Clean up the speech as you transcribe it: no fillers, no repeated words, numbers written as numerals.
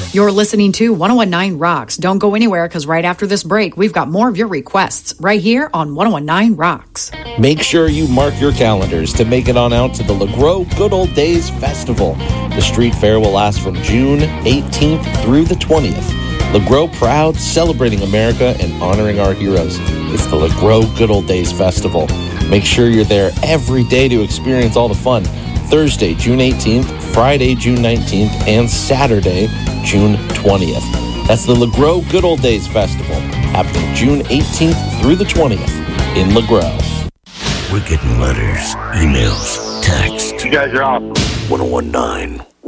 You're listening to 1019 Rocks. Don't go anywhere because right after this break, we've got more of your requests right here on 1019 Rocks. Make sure you mark your calendars to make it on out to the LeGros Good Old Days Festival. The street fair will last from June 18th through the 20th. LeGros proud, celebrating America and honoring our heroes. It's the LeGros Good Old Days Festival. Make sure you're there every day to experience all the fun. Thursday, June 18th, Friday, June 19th, and Saturday, June 20th. That's the LeGros Good Old Days Festival, happening June 18th through the 20th in LeGros. We're getting letters, emails, texts. You guys are awesome. 1019